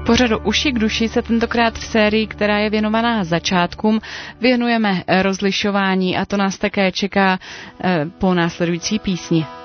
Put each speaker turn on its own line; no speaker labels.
V pořadu Uši k duši se tentokrát v sérii, která je věnovaná začátkům, věnujeme rozlišování a to nás také čeká po následující písni.